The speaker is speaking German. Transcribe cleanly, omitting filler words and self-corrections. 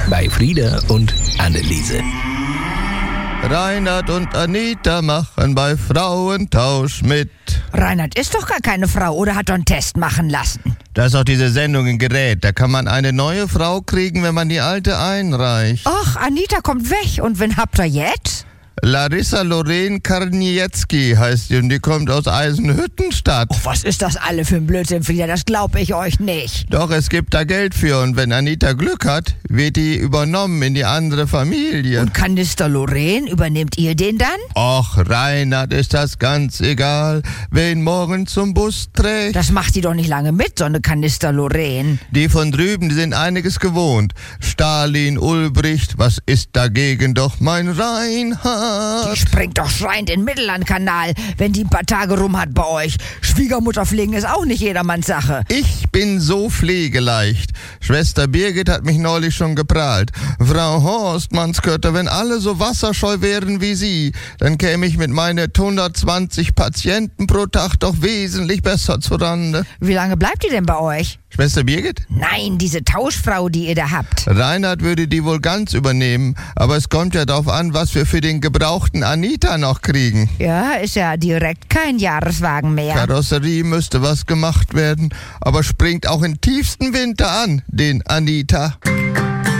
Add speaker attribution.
Speaker 1: bei Frieda und Anneliese.
Speaker 2: Reinhard und Anita machen bei Frauentausch mit.
Speaker 3: Reinhard ist doch gar keine Frau oder hat doch einen Test machen lassen.
Speaker 2: Da ist auch diese Sendung in Gerät. Da kann man eine neue Frau kriegen, wenn man die alte einreicht.
Speaker 3: Ach, Anita kommt weg. Und wen habt ihr jetzt?
Speaker 2: Larissa Lorraine Karniecki heißt die und die kommt aus Eisenhüttenstadt.
Speaker 3: Oh, was ist das alle für ein Blödsinn, Frieda? Das glaube ich euch nicht.
Speaker 2: Doch, es gibt da Geld für und wenn Anita Glück hat, wird die übernommen in die andere Familie.
Speaker 3: Und Kanister Lorraine, übernehmt ihr den dann?
Speaker 2: Och, Reinhard ist das ganz egal, wen morgen zum Bus trägt.
Speaker 3: Das macht die doch nicht lange mit, so eine Kanister Lorraine.
Speaker 2: Die von drüben, die sind einiges gewohnt. Stalin, Ulbricht, was ist dagegen doch mein Reinhard?
Speaker 3: Die springt doch schreiend in den Mittellandkanal, wenn die ein paar Tage rum hat bei euch. Schwiegermutter pflegen ist auch nicht jedermanns Sache.
Speaker 2: Ich bin so pflegeleicht. Schwester Birgit hat mich neulich schon geprahlt. Frau Horstmannskötter, wenn alle so wasserscheu wären wie Sie, dann käme ich mit meinen 120 Patienten pro Tag doch wesentlich besser zurande.
Speaker 3: Wie lange bleibt die denn bei euch?
Speaker 2: Schwester Birgit?
Speaker 3: Nein, diese Tauschfrau, die ihr da habt.
Speaker 2: Reinhard würde die wohl ganz übernehmen, aber es kommt ja darauf an, was wir für den gebrauchten Anita noch kriegen.
Speaker 3: Ja, ist ja direkt kein Jahreswagen mehr.
Speaker 2: Karosserie müsste was gemacht werden, aber springt auch im tiefsten Winter an, den Anita.